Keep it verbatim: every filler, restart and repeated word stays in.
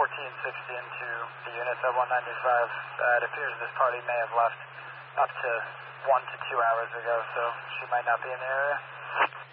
fourteen sixty into the units at one ninety-five. Uh, it appears this party may have left up to one to two hours ago, so she might not be in the area.